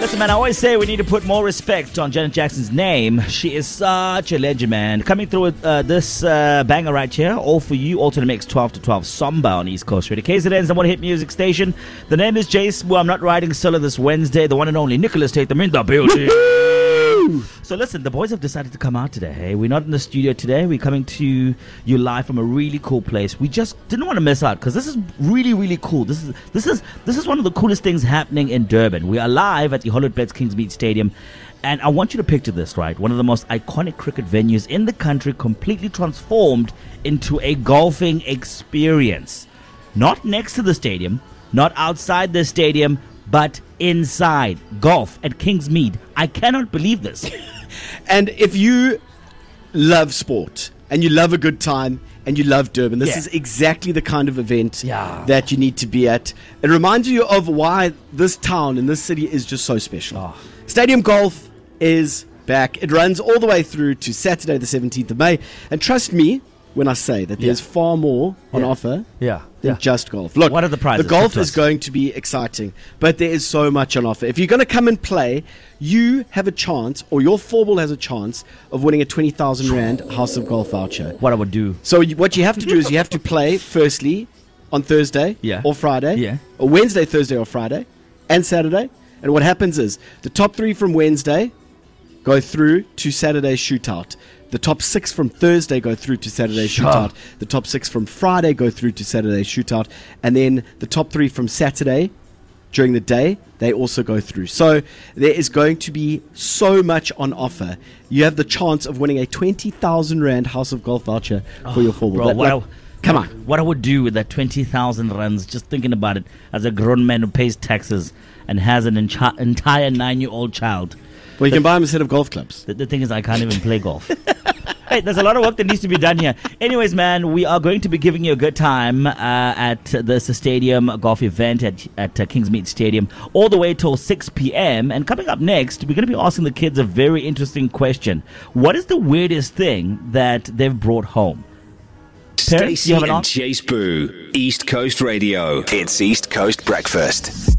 Listen, man, I always say we need to put more respect on Janet Jackson's name. She is such a legend, man. Coming through with this banger right here, all for you, all to the mix, 12 to 12, Samba on East Coast Radio. KZN's number one hit music station. The name is Jace. Well, I'm not riding solo this Wednesday. The one and only Nicholas Tatum in the building. So listen, the boys have decided to come out today. Hey, we're not in the studio today. We're coming to you live from a really cool place. We just didn't want to miss out because this is really, really cool. This is one of the coolest things happening in Durban. We are live at the Hollywood Kingsmead Stadium, and I want you to picture this, right? One of the most iconic cricket venues in the country, completely transformed into a golfing experience. Not next to the stadium, not outside the stadium, but inside. Golf at Kingsmead. I cannot believe this. And if you love sport and you love a good time and you love Durban, this is exactly the kind of event that you need to be at. It reminds you of why this town and this city is just so special. Stadium Golf is back. It runs all the way through to Saturday the 17th of May. And trust me when I say that there's far more on offer than just golf. Look, what are the prizes? The golf is going to be exciting, but there is so much on offer. If you're going to come and play, you have a chance, or your four-ball has a chance of winning a 20,000 Rand House of Golf voucher. What I would do. So what you have to do is you have to play, firstly, on Thursday or Friday, or Wednesday, Thursday, or Friday, and Saturday. And what happens is the top 3 from Wednesday go through to Saturday's shootout. The top 6 from Thursday go through to Saturday's shootout. The top 6 from Friday go through to Saturday's shootout. And then the top 3 from Saturday during the day, they also go through. So there is going to be so much on offer. You have the chance of winning a 20,000 Rand House of Golf voucher for your four-ball. Come on. What I would do with that 20,000 rands, just thinking about it, as a grown man who pays taxes and has an entire 9-year-old child. Well, you can buy him a set of golf clubs. The thing is, I can't even play golf. Hey, there's a lot of work that needs to be done here. Anyways, man, we are going to be giving you a good time at this stadium golf event at Kingsmead Stadium all the way till 6 p.m. And coming up next, we're going to be asking the kids a very interesting question. What is the weirdest thing that they've brought home? Stacey and Jace Boo, East Coast Radio. It's East Coast Breakfast.